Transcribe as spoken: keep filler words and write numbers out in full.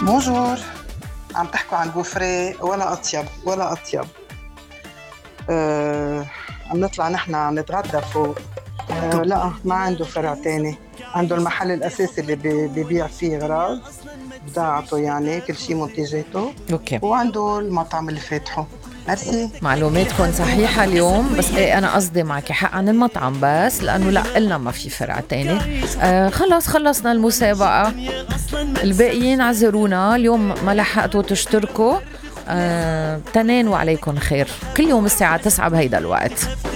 بونجور. عم تحكوا عن بوفري ولا أطيب ولا أطيب. أه عم نطلع نحن نتغدى فوق. أه لا، ما عنده فرع تاني. عنده المحل الأساسي اللي بي- بيبيع فيه غراض بضاعته، يعني كل شيء منتجاته. اوكي، وعنده المطعم اللي فاتحه. ميرسي. معلوماتكم صحيحة اليوم، بس ايه أنا قصدي معك حق عن المطعم، بس لأنه لا قلنا ما في فرع تاني. آه خلاص خلصنا المسابقة، الباقيين عذرونا اليوم ما لحقتوا تشتركوا. آه تنين وعليكم خير، كل يوم الساعة تسعة بهيدا الوقت.